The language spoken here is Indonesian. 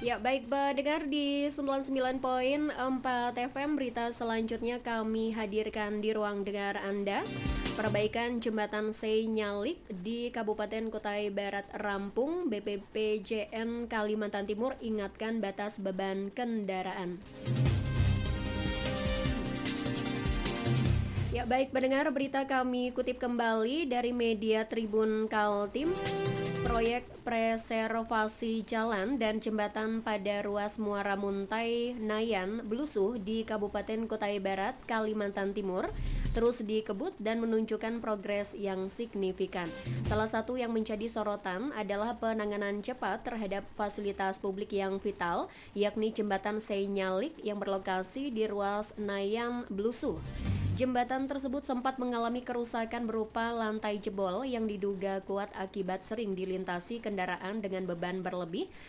Ya, baik pendengar di 99,4 FM, berita selanjutnya kami hadirkan di ruang dengar Anda. Perbaikan jembatan Seinyalik di Kabupaten Kutai Barat rampung, BPPJN Kalimantan Timur ingatkan batas beban kendaraan. Ya, baik pendengar, berita kami kutip kembali dari media Tribun Kaltim. Proyek preservasi jalan dan jembatan pada ruas Muara Muntai Nayan Blusuh di Kabupaten Kutai Barat, Kalimantan Timur terus dikebut dan menunjukkan progres yang signifikan. Salah satu yang menjadi sorotan adalah penanganan cepat terhadap fasilitas publik yang vital, yakni jembatan Seinyalik yang berlokasi di ruas Nayan Blusuh. Jembatan tersebut sempat mengalami kerusakan berupa lantai jebol yang diduga kuat akibat sering dilintasi kendaraan dengan beban berlebih